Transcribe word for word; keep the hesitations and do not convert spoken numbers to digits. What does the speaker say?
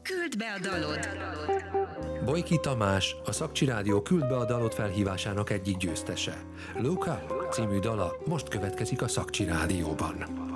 Küld be a dalod! Bojki Tamás, a Szakcsi Rádió Küld be a dalod felhívásának egyik győztese. Look Up című dala most következik a Szakcsi Rádióban.